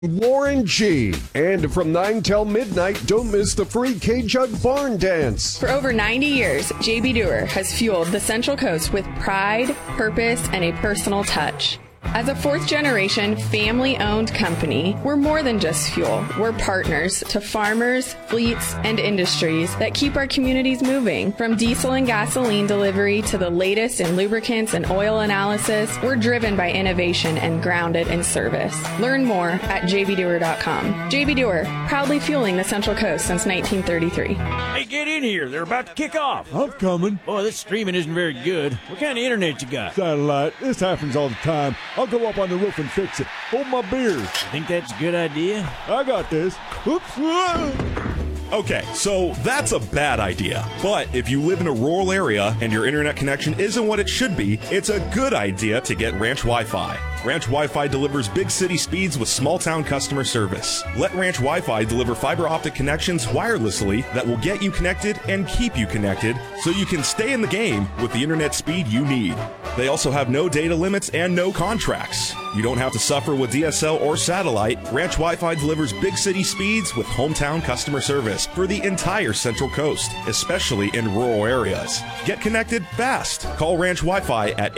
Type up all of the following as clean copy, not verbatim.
Warren G. And from 9 till midnight, don't miss the free K-Jug Barn Dance. For over 90 years, JB Doer has fueled the Central Coast with pride, purpose, and a personal touch. As a fourth-generation, family-owned company, we're more than just fuel. We're partners to farmers, fleets, and industries that keep our communities moving. From diesel and gasoline delivery to the latest in lubricants and oil analysis, we're driven by innovation and grounded in service. Learn more at jbdoer.com. JB Doer, proudly fueling the Central Coast since 1933. Hey, get in here. They're about to kick off. I'm coming. Boy, this streaming isn't very good. What kind of internet you got? Satellite. This happens all the time. I'll go up on the roof and fix it. Hold my beer. Think that's a good idea? I got this. Oops. Okay, so that's a bad idea. But if you live in a rural area and your internet connection isn't what it should be, it's a good idea to get Ranch Wi-Fi. Ranch Wi-Fi delivers big city speeds with small town customer service. Let Ranch Wi-Fi deliver fiber optic connections wirelessly that will get you connected and keep you connected so you can stay in the game with the internet speed you need. They also have no data limits and no contracts. You don't have to suffer with DSL or satellite. Ranch Wi-Fi delivers big city speeds with hometown customer service for the entire Central Coast, especially in rural areas. Get connected fast. Call Ranch Wi-Fi at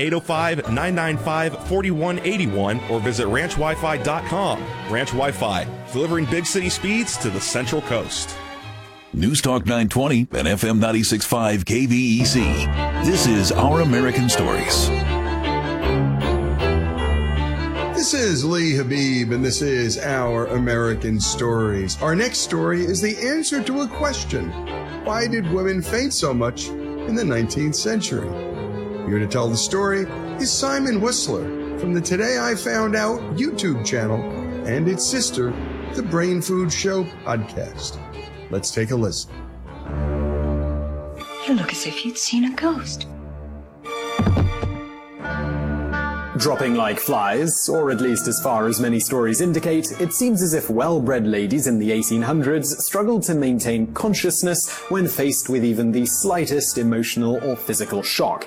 805-995-4181 or visit ranchwifi.com. Ranch Wi-Fi, delivering big city speeds to the Central Coast. News Talk 920 and FM 96.5 KVEC. This is Our American Stories. This is Lee Habib, and this is Our American Stories. Our next story is the answer to a question. Why did women faint so much in the 19th century? Here to tell the story is Simon Whistler from the Today I Found Out YouTube channel and its sister, the Brain Food Show podcast. Let's take a listen. You look as if you'd seen a ghost. Dropping like flies, or at least as far as many stories indicate, it seems as if well-bred ladies in the 1800s struggled to maintain consciousness when faced with even the slightest emotional or physical shock.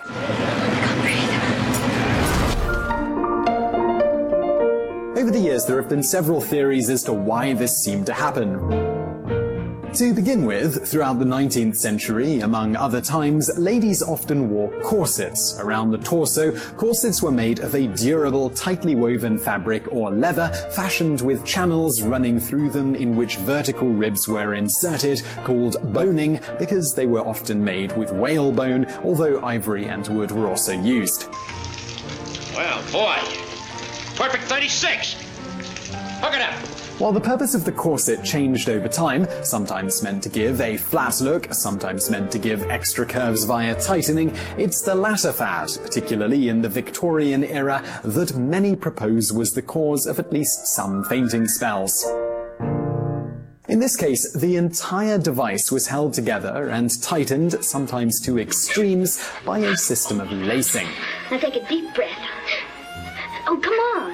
Over the years, there have been several theories as to why this seemed to happen. To begin with, throughout the 19th century, among other times, ladies often wore corsets around the torso. Corsets were made of a durable, tightly woven fabric or leather, fashioned with channels running through them in which vertical ribs were inserted, called boning, because they were often made with whalebone, although ivory and wood were also used. Well, boy, perfect 36. Hook it up. While the purpose of the corset changed over time, sometimes meant to give a flat look, sometimes meant to give extra curves via tightening, it's the latter fad, particularly in the Victorian era, that many propose was the cause of at least some fainting spells. In this case, the entire device was held together and tightened, sometimes to extremes, by a system of lacing. Now take a deep breath. Oh, come on.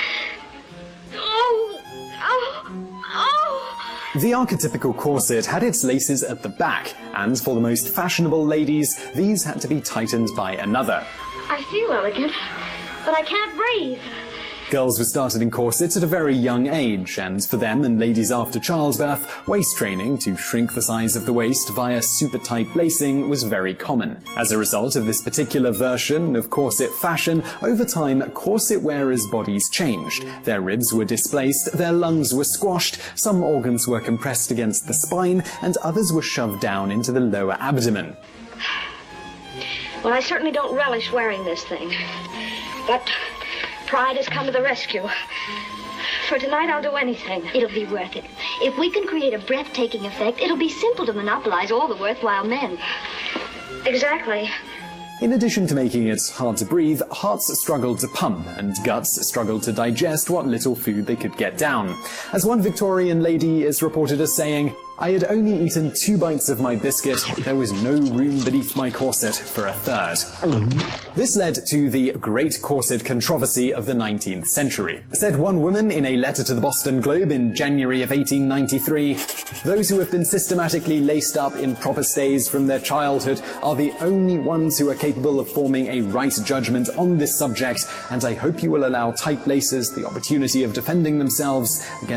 The archetypical corset had its laces at the back, and for the most fashionable ladies, these had to be tightened by another. I feel elegant, but I can't breathe. Girls were started in corsets at a very young age, and for them and ladies after childbirth, waist training to shrink the size of the waist via super tight lacing was very common. As a result of this particular version of corset fashion, over time, corset wearers' bodies changed. Their ribs were displaced, their lungs were squashed, some organs were compressed against the spine, and others were shoved down into the lower abdomen. Well, I certainly don't relish wearing this thing, but pride has come to the rescue. For tonight, I'll do anything. It'll be worth it. If we can create a breathtaking effect, it'll be simple to monopolize all the worthwhile men. Exactly. In addition to making it hard to breathe, hearts struggled to pump and guts struggled to digest what little food they could get down. As one Victorian lady is reported as saying, I had only eaten 2 bites of my biscuit. There was no room beneath my corset for a third. This led to the Great Corset Controversy of the 19th century. Said one woman in a letter to the Boston Globe in January of 1893, "Those who have been systematically laced up in proper stays from their childhood are the only ones who are capable of forming a right judgment on this subject, and I hope you will allow tight laces the opportunity of defending themselves against